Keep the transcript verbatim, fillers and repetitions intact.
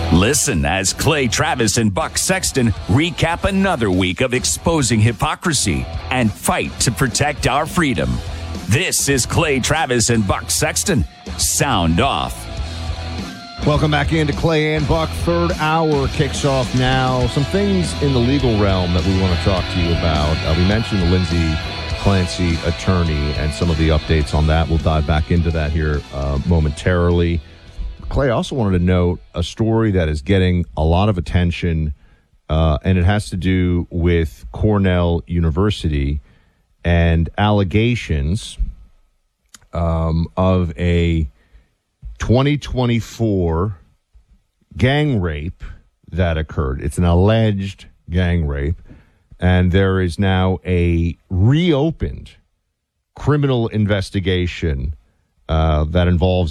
Listen as Clay Travis and Buck Sexton recap another week of exposing hypocrisy and fight to protect our freedom. This is Clay Travis and Buck Sexton. Sound off. Welcome back into Clay and Buck. Third hour kicks off now. Some things in the legal realm that we want to talk to you about. Uh, we mentioned the Lindsay Clancy attorney and some of the updates on that. We'll dive back into that here uh, momentarily. Clay, I also wanted to note a story that is getting a lot of attention, uh, and it has to do with Cornell University and allegations um, of a twenty twenty-four gang rape that occurred. It's an alleged gang rape, and there is now a reopened criminal investigation uh, that involves